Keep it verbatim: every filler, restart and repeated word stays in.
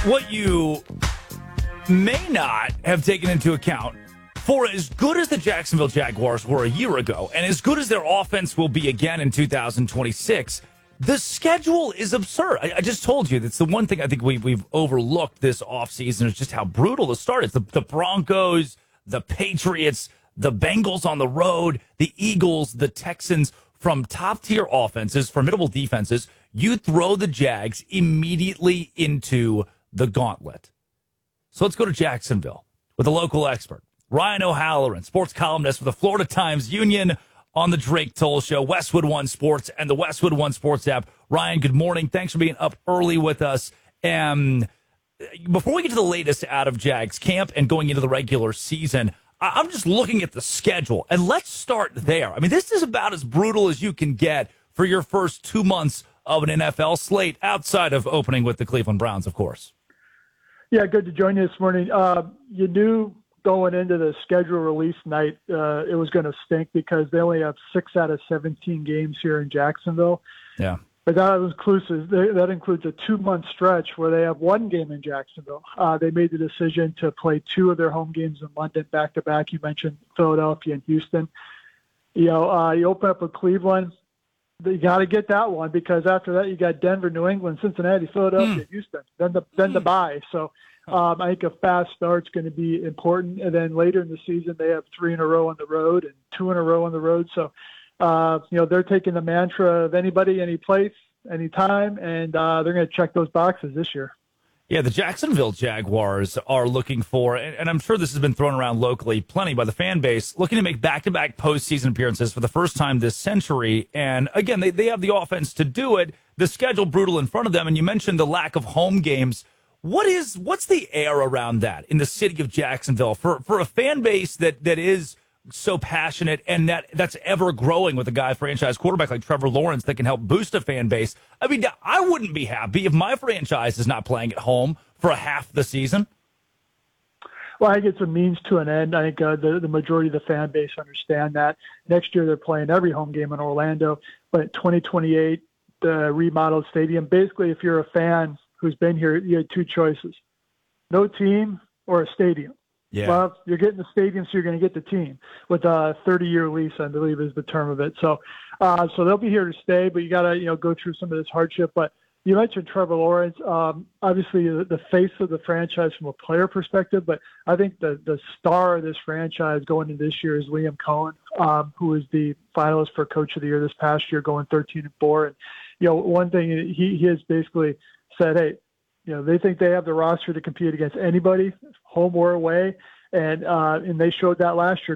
What you may not have taken into account, for as good as the Jacksonville Jaguars were a year ago, and as good as their offense will be again in two thousand twenty-six, the schedule is absurd. I, I just told you, that's the one thing I think we, we've overlooked this offseason is just how brutal the start is. The, the Broncos, the Patriots, the Bengals on the road, the Eagles, the Texans, from top-tier offenses, formidable defenses, you throw the Jags immediately into the gauntlet. So let's go to Jacksonville with a local expert, Ryan O'Halloran, sports columnist for the Florida Times-Union on the Drake Toll Show, Westwood One Sports, and the Westwood One Sports app. Ryan, good morning. Thanks for being up early with us. And before we get to the latest out of Jags camp and going into the regular season, I'm just looking at the schedule, and let's start there. I mean, this is about as brutal as you can get for your first two months of an N F L slate, outside of opening with the Cleveland Browns, of course. Yeah, good to join you this morning. Uh, you knew going into the schedule release night uh, it was going to stink because they only have six out of seventeen games here in Jacksonville. Yeah. But that includes that includes a two-month stretch where they have one game in Jacksonville. Uh, they made the decision to play two of their home games in London back-to-back. You mentioned Philadelphia and Houston. You know, uh, you open up with Cleveland. You got to get that one because after that you got Denver, New England, Cincinnati, Philadelphia, mm. Houston. Then the then mm. the bye. So um, I think a fast start's going to be important. And then later in the season they have three in a row on the road and two in a row on the road. So. Uh, you know, they're taking the mantra of anybody, any place, anytime, and uh, they're going to check those boxes this year. Yeah, the Jacksonville Jaguars are looking for, and, and I'm sure this has been thrown around locally plenty by the fan base, looking to make back-to-back postseason appearances for the first time this century. And again, they, they have the offense to do it. The schedule brutal in front of them, and you mentioned the lack of home games. What is what's the air around that in the city of Jacksonville for for a fan base that that is so passionate and that that's ever growing with a guy, franchise quarterback like Trevor Lawrence, that can help boost a fan base? I mean, I wouldn't be happy if my franchise is not playing at home for a half the season. Well, I think it's a means to an end. I think uh, the, the majority of the fan base understand that. Next year they're playing every home game in Orlando, but twenty twenty-eight, the remodeled stadium, basically if you're a fan who's been here, you had two choices, no team or a stadium. Yeah. Well, you're getting the stadium, so you're going to get the team with a thirty-year lease, I believe is the term of it. So, uh, so they'll be here to stay, but you got to, you know, go through some of this hardship. But you mentioned Trevor Lawrence, um, obviously the, the face of the franchise from a player perspective, but I think the the star of this franchise going into this year is Liam Cohen, um, who is the finalist for Coach of the Year this past year, going thirteen and four. And you know, one thing he he has basically said, hey, you know, they think they have the roster to compete against anybody, home or away, and uh, and they showed that last year.